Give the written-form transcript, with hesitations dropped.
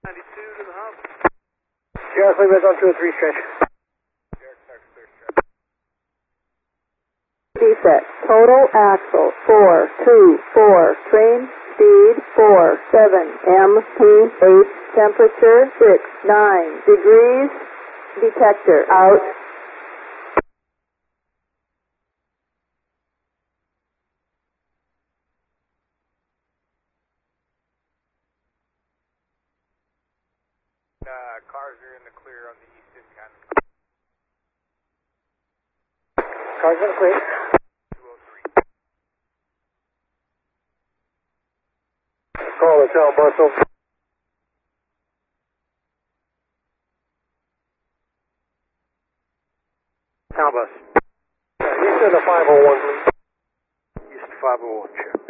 92 to the hub. Sierra Fleetwood on 203 stretch. Reset. Total axle 424. Train speed 47 mph. Temperature 69 degrees. Detector out. Cars are in the clear on the east incline. Cars in the clear. 203. Call the town bus over. Town bus. East of the 501, please. East 501, check.